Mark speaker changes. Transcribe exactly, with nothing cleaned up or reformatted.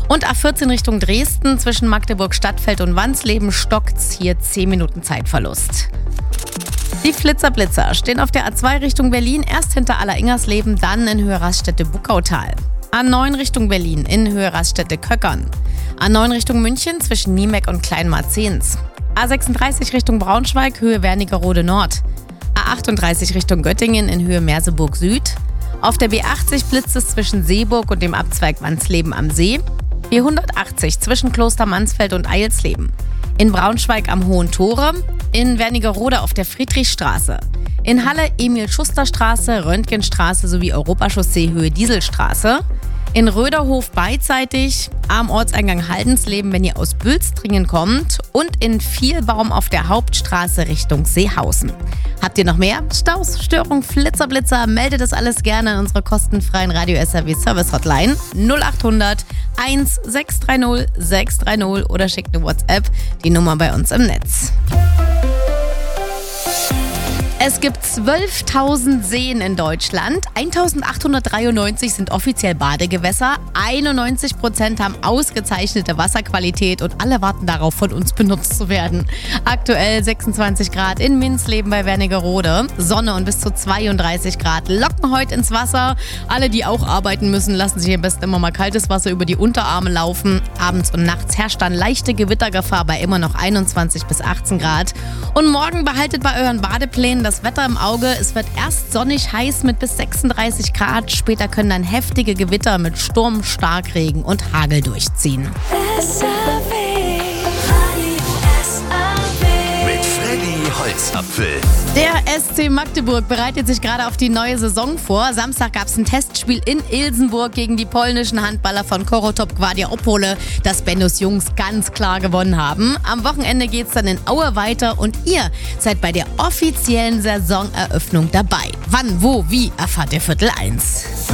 Speaker 1: Und A vierzehn Richtung Dresden zwischen Magdeburg-Stadtfeld und Wansleben stockt's, hier zehn Minuten Zeitverlust. Die Flitzer-Blitzer stehen auf der A zwei Richtung Berlin, erst hinter Aller-Ingersleben, dann in Höhe Raststätte-Buckautal. A neun Richtung Berlin in Höhe Raststätte-Köckern. A neun Richtung München zwischen Niemeck und Kleinmarzens. A sechsunddreißig Richtung Braunschweig, Höhe Wernigerode Nord. A achtunddreißig Richtung Göttingen in Höhe Merseburg Süd. Auf der B achtzig blitzt es zwischen Seeburg und dem Abzweig Wansleben am See. B hundertachtzig zwischen Kloster Mansfeld und Eilsleben. In Braunschweig am Hohen Tore. In Wernigerode auf der Friedrichstraße. In Halle Emil-Schuster-Straße, Röntgenstraße sowie Europachaussee Höhe Dieselstraße. In Röderhof beidseitig, am Ortseingang Haldensleben, wenn ihr aus Bülstringen kommt. Und in Vielbaum auf der Hauptstraße Richtung Seehausen. Habt ihr noch mehr Staus, Störung, Flitzer, Blitzer? Meldet das alles gerne an unsere kostenfreien Radio-S R W-Service-Hotline null acht hundert eins sechs drei null sechs drei null oder schickt eine WhatsApp, die Nummer bei uns im Netz. Es gibt zwölftausend Seen in Deutschland, eintausendachthundertdreiundneunzig sind offiziell Badegewässer, einundneunzig Prozent haben ausgezeichnete Wasserqualität und alle warten darauf, von uns benutzt zu werden. Aktuell sechsundzwanzig Grad in Minsleben bei Wernigerode, Sonne und bis zu zweiunddreißig Grad locken heute ins Wasser. Alle, die auch arbeiten müssen, lassen sich am besten immer mal kaltes Wasser über die Unterarme laufen. Abends und nachts herrscht dann leichte Gewittergefahr bei immer noch einundzwanzig bis achtzehn Grad. Und morgen behaltet bei euren Badeplänen das Wetter im Auge. Es wird erst sonnig heiß mit bis sechsunddreißig Grad. Später können dann heftige Gewitter mit Sturm, Starkregen und Hagel durchziehen.
Speaker 2: Mit Freddy Holzapfel.
Speaker 1: Der S C Magdeburg bereitet sich gerade auf die neue Saison vor. Samstag gab es ein Testspiel in Ilsenburg gegen die polnischen Handballer von Korotop Gwardia Opole, das Bennos Jungs ganz klar gewonnen haben. Am Wochenende geht's dann in Aue weiter und ihr seid bei der offiziellen Saisoneröffnung dabei. Wann, wo, wie erfahrt ihr Viertel eins.